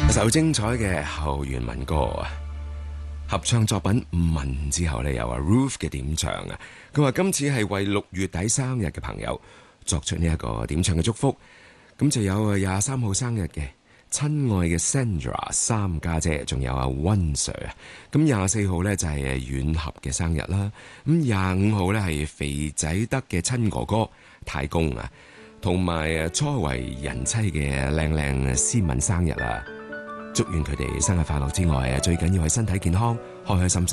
首精彩嘅校園民歌啊，合唱作品《問》之後呢，有阿 Ruth 嘅點唱啊。佢話今次係為6月底生日嘅朋友作出呢一個點唱嘅祝福。咁就有23號生日嘅親愛嘅 Sandra 三家姐，仲有阿溫 Sir 啊。咁24號呢，就係遠合嘅生日啦。咁25號呢，係肥仔德嘅親哥哥太公啊，同埋初為人妻嘅靚靚思敏生日啊。祝願佢哋生日快樂之外，最緊要係身體健康，開開心心。